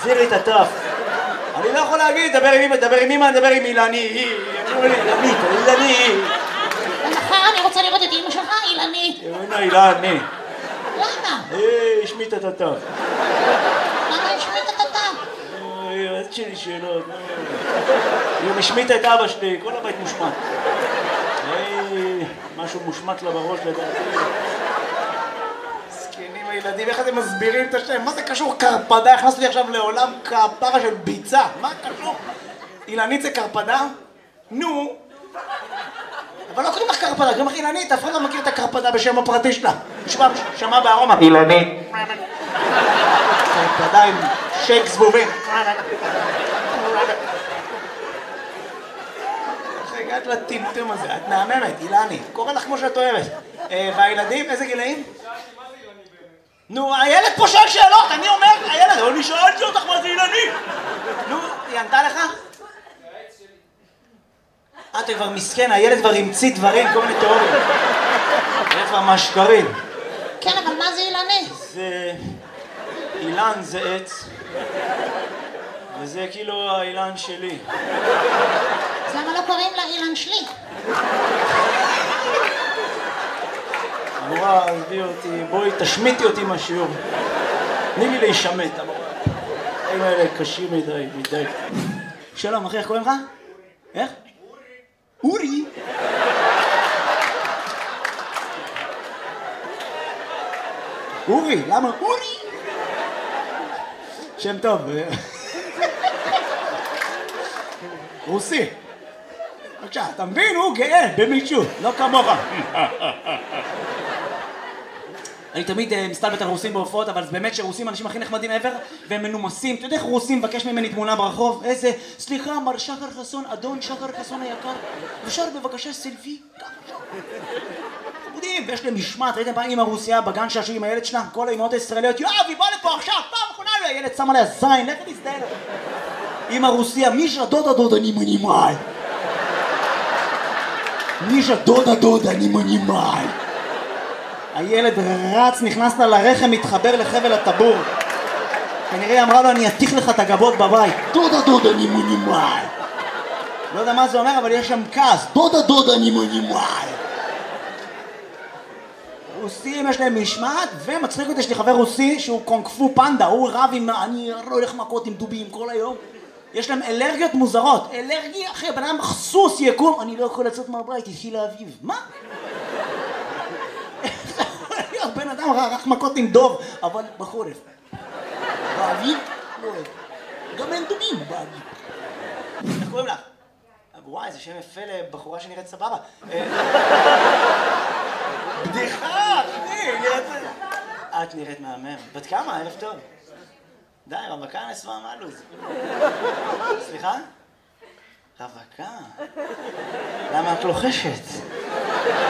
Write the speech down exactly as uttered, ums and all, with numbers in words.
תחזיר לי את הטף. אני לא יכול להגיד, דבר עם אמא, דבר עם אמא, דבר עם אילני. אמרו לי, אילנית, אילני. מחר אני רוצה לראות את אמא שלך, אילנית. הנה, אילני. למה? אה, השמיט את הטף. למה השמיט את הטף? אה, אז שלי שאלות. היא משמיטה את אבא שלי, כל הבית מושמט. משהו מושמט לה בראש לדעתי. זקנים הילדים, איך אתם מסבירים את השם? מה זה קשור קרפדה? הכנסתי לי עכשיו לעולם כפרה של ביצה. מה קשור? אילנית זה קרפדה? נו. אבל לא קוראים לך קרפדה, קוראים לך אילנית. אף אחד לא מכיר את הקרפדה בשם הפרטי שלה. נשמע, שמע בארומה. אילנית. קרפדה עם שייק זבובים. הגעת לטמטום הזה, את מהממת, אילני, קורא לך כמו שאת אוהבת. והילדים, איזה גילאים? נו, הילד פה שואל שאלות, אני אומר, הילד, אני שאלתי אותך מה זה אילני. נו, היא ענתה לך? אתה כבר מסכן, הילד כבר המציא דברים, כל מיני תיאוריות. הילד כבר מהשקרים. כן, אבל מה זה אילני? זה... אילן זה עץ. וזה כאילו האילן שלי. אז למה לא קוראים לה אילן שלי? המורה, עזבי אותי, בואי תשמיטי אותי מהשיעור. תני לי להישמט, המורה. הם האלה קשים מדי, מדי. שלום, אחי, איך קוראים לך? איך? אורי. אורי? אורי, למה? אורי? שם טוב. רוסי. בבקשה, אתה מבין? הוא גאה במישהו, לא כמוך. אני תמיד מסתלבט על רוסים בהופעות, אבל באמת שרוסים אנשים הכי נחמדים ever, והם מנומסים. אתה יודע איך רוסים מבקש ממני תמונה ברחוב? איזה, סליחה, מר שחר חסון, אדון שחר חסון היקר, אפשר בבקשה סלפי? חמודים, ויש להם משמעת, ראיתם פעם אמא רוסיה בגן שעשו עם הילד שלה? כל האמהות הישראליות, יואב, היא באה לפה עכשיו, פעם אחרונה, הילד שם עליה זין, לך להזדהן. אמא רוסיה, מישה דודה דודה אני מנימאי. מישה דודה דודה אני מנימאי. הילד רץ, נכנס לה לרחם, מתחבר לחבל הטבור. כנראה אמרה לו, אני אתיך לך את הגבות בבית. דודה דודה אני מנימאי. לא יודע מה זה אומר, אבל יש שם כעס. דודה דודה אני מנימאי. רוסים יש להם משמעת, ומצחיק אותי, יש לי חבר רוסי שהוא קונג-פו פנדה, הוא רב עם, אני לא הולך מכות עם דובים כל היום. יש להם אלרגיות מוזרות. אלרגיה, אחי, בן אדם חסוס יקום, אני לא יכול לצאת מהבית, התחיל לאביב. מה? בן אדם רק מכות עם דוב, אבל בחורף. באביב? לא אוהב. גם אין דובים באביב. איך קוראים לך? וואי, זה שם יפה לבחורה שנראית סבבה. בדיחה, אחי, נראית... את נראית מהמם. בת כמה? ערב טוב. די, רווקה נסווה מהלוז. סליחה? רווקה? למה את לוחשת?